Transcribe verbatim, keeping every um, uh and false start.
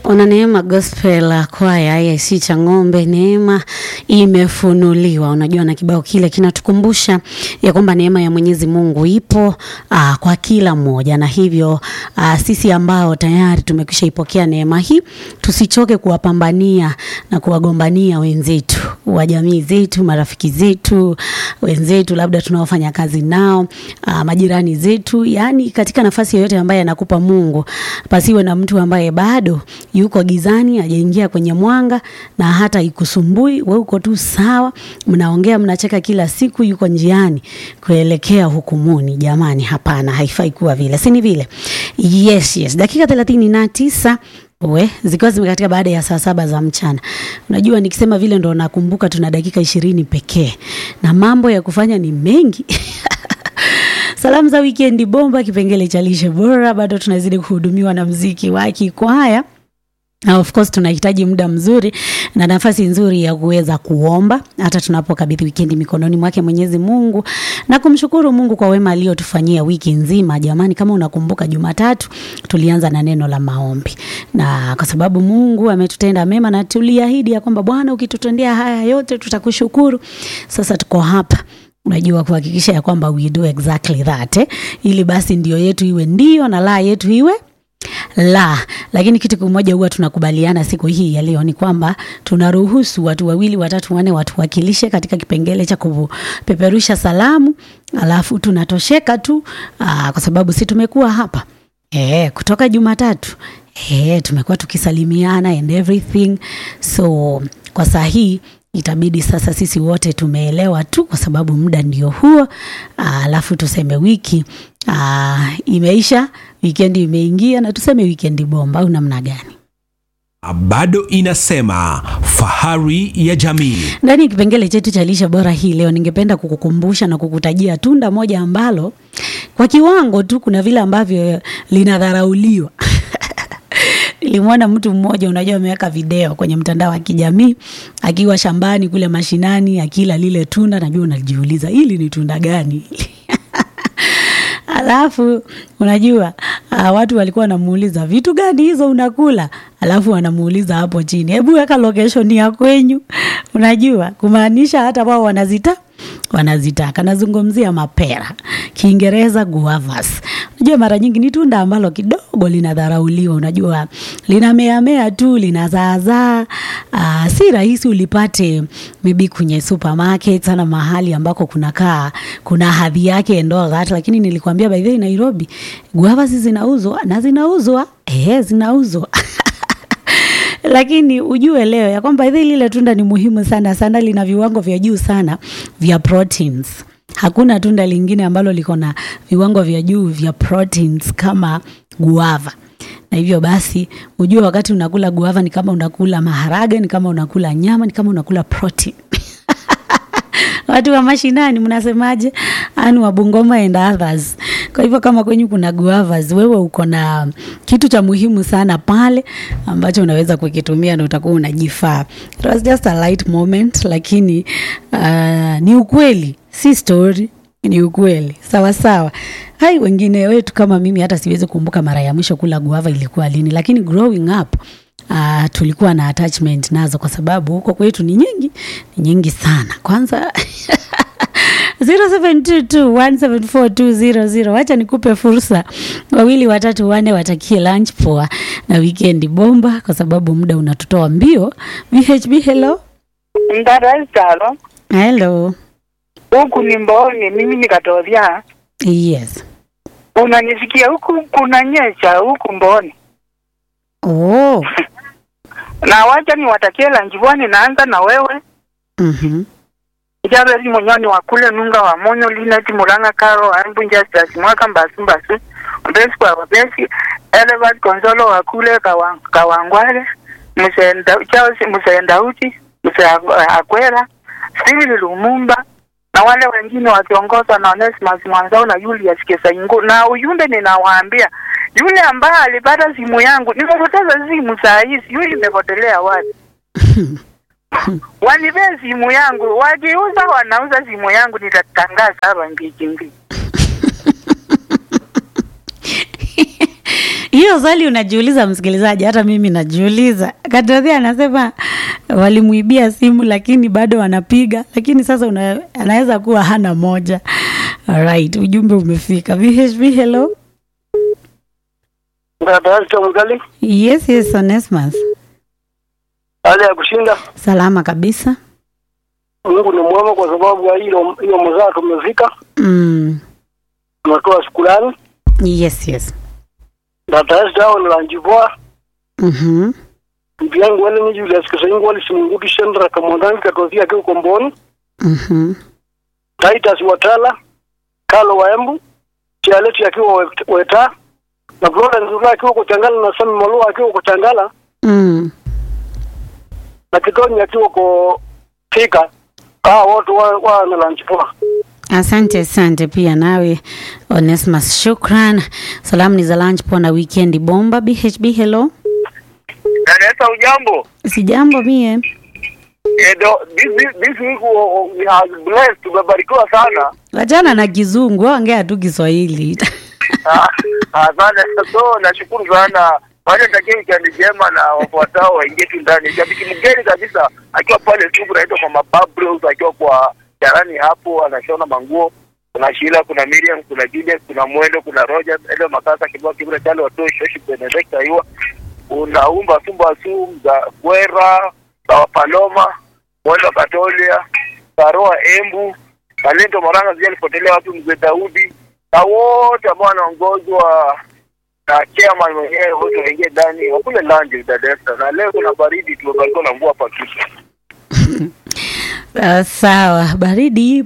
Ona Neema Gospel kwaya I C Changombe, neema imefunuliwa. Unajua na kibao kile kinatukumbusha ya kwamba neema ya Mwenyezi Mungu ipo aa, kwa kila mmoja, na hivyo aa, sisi ambao tayari tumekwisha ipokea neema hii tusichoke kuwapambania na kuwagombania wenzetu wa jamii zetu, marafiki zetu, wenzetu labda tunaofanya kazi nao, aa, majirani zetu. Yani katika nafasi yoyote ambaye anakupa Mungu, pasiwe na mtu ambaye bado yuko gizani, hajaingia kwenye mwanga na hata ikusumbui. Wewe uko tu sawa, mnaongea mnacheka kila siku, yuko njiani kuelekea hukumuni. Jamani, hapana, haifai kuwa vile. Si ni vile? Yes, yes. Dakika thelathini na tisa we zikiwa zimekatika baada ya saa saba za mchana. Unajua nikisema vile ndo nakumbuka tuna dakika ishirini pekee na mambo ya kufanya ni mengi. Salamu za weekend bomba, kipengele cha lishe bora, bado tunazidi kuhudumiwa na muziki wa kikwaya. Na of course tunahitaji muda mzuri na nafasi nzuri ya kuweza kuomba hata tunapokabidhi weekend mikononi mwake Mwenyezi Mungu na kumshukuru Mungu kwa wema aliyotufanyia wiki nzima. Jamani, kama unakumbuka Jumatatu tulianza na neno la maombi, na kwa sababu Mungu ametutenda mema na tuliahidi ya kwamba Bwana ukitutendea haya yote tutakushukuru. Sasa tuko hapa, unajua, kuhakikisha ya kwamba we do exactly that, eh? Ili basi ndio yetu iwe ndio na la yetu iwe la. Lakini kitu kimoja huwa tunakubaliana siku hii ya leo ni kwamba tunaruhusu watu wawili watatu wane watu wakilishe katika kipengele cha kupeperusha salamu, alafu tunatosheka tu aa, kwa sababu si tumekuwa hapa eh kutoka Jumatatu eh tumekuwa tukisalimiana and everything. So kwa saa hii itabidi sasa sisi wote tumeelewa tu, kwa sababu muda ndio huo. Alafu tuseme wiki aa, imeisha, weekend imeingia, na tuseme weekend bomba au namna gani? Bado inasema fahari ya jamii. Ndani ya kipengele chetu cha lishe bora hii leo ningependa kukukumbusha na kukutajia tunda moja ambalo kwa kiwango tu kuna vile ambavyo linadharauliwa. Nilimwona mtu mmoja, unajua, ameweka video kwenye mtandao wa kijamii akiwa shambani kule mashinani akila lile tunda. Najua unajiuliza hili ni tunda gani? Alafu unajua uh, watu walikuwa wanamuuliza vitu gani hizo unakula, alafu wanamuuliza hapo chini, hebu weka location ya kwenyu. Unajua kumaanisha hata wao wanazita wanazitaka. Nazungumzia mapera, Kiingereza guavas. Unajua mara nyingi ni tunda ambalo kidogo linadharauliwa. Unajua linamea mea tu, linazaazaa, uh, si rahisi ulipate maybe kwenye supermarket sana, mahali ambako kunakaa kuna hadhi yake ndo that. Lakini nilikwambia by the way Nairobi guavas zinauzwa na zinauzwa eh zinauzwa. Lakini ujue leo ya kwamba hivi lile tunda ni muhimu sana sana, lina viwango vya juu sana vya proteins. Hakuna tunda lingine ambalo liko na viwango vya juu vya proteins kama guava. Na hivyo basi ujue wakati unakula guava ni kama unakula maharage, ni kama unakula nyama, ni kama unakula protein. Watu wa mashinani mnasemaje? Anu wa Bungoma and others. Kwa hivyo kama kwenyu kuna guavas, wewe uko na kitu cha muhimu sana pale ambacho unaweza kukitumia na utakuwa unajifaa. It was just a light moment, lakini uh, ni ukweli, si story, ni ukweli. Sawa sawa. Hai, wengine wetu kama mimi hata siwezi kumbuka mara ya mwisho kula guava ilikuwa lini, lakini growing up Uh, tulikuwa na attachment nazo kwa sababu huko kwetu ni nyingi, ni nyingi sana. Kwanza zero seven two two one seven four two zero zero. Wacha nikupe fursa wawili watatu wane watakie lunch poa na weekend bomba, kwa sababu muda unatutoa mbio. V H B, hello. Ndarasalo. Hello. Huku ni Mboni, mimi nikatolea. Yes. Unanisikia huku kuna nyesha huku Mboni. Oh. Na wacha ni watakie lanjibwani, naanza na wewe. Mhm. Ijabezi monyoni wakule nunga wa monyo linati muranga karo ambunja stasi mwaka mbasi mbasi. Mbesi kwa wabesi, elevat konzolo wakule kawang, kawangwale, musenda, chao si musenda uti, musenda akwera, Stevie Lumumba, na wale wengine wakiongoza na Onesimus Mwanzao na Julius Kesaingo. Na ujumbe ninawaambia, yule ambaye alipata simu yangu, nimepoteza simu saa hizi, yule imepotelea wapi? Wanipe simu yangu, wajiuza wanauza simu yangu, nitatangaza hapa mbiki mbiki. Hiyo swali unajiuliza msikilizaji, hata mimi najiuliza. Katodhia anasema walimuibia simu lakini bado wanapiga, lakini sasa una, anaweza kuwa hana moja. Alright, ujumbe umefika. V H B, hello. Mtatarisha mgali? Yes, yes, Onesmus. Hali ya kushinda? Salama kabisa. Mungu ni mwema kwa sababu ya hilo hiyo mzaa tumefika. Mm. Tunatoa shukrani. Yes, yes. Mtatarisha hao ni lanjiboa. Mhm. Mbiangu wale ni Julius Kisengo wale simunguki Shendra Kamondani katozia kwa Komboni. Mhm. Titus Watala, Carlo Waembu, Chialeti akiwa Weta, na Flora Nzula akiwa kuchangala na Sami Malua akiwa kuchangala. Mm. Na Kitoni akiwa kwa Fika. Ah, watu wa, wa na lanjiboa. Asante, asante pia nawe Onesmus, shukran. Salamu ni za lunch po na weekend bomba. B H B, hello. Dada, ujambo? Sijambo mie. Edo, this, this, this week we have blessed, tumebarikiwa sana. Wachana na kizungu, ongea tu Kiswahili. Asante, so nashukuru sana. Wale takia weekend njema na wafuatao waingie tu ndani. Shabiki mgeni kabisa akiwa pale tu kunaitwa Mama Babros akiwa kwa jarani hapo anashona manguo. Kuna Sheila, kuna Miriam, kuna Julius, kuna Mwendo, kuna Roger, Elio Makasa, Kibwa Kibra Chale Watoi, Shoshi Benedict Aiwa. Unaumba Sumba Sumba, Kwera, Bawa Paloma, Mwendo Katolia, Saroa Embu, Kalento Moranga zia alipotelea watu Mzee Daudi. Na wote ambao wanaongozwa na chairman mwenyewe wote waingie ndani wakule lunch dadesa. Na leo kuna baridi tumebarikiwa na mvua hapa kisha. Uh, sawa, baridi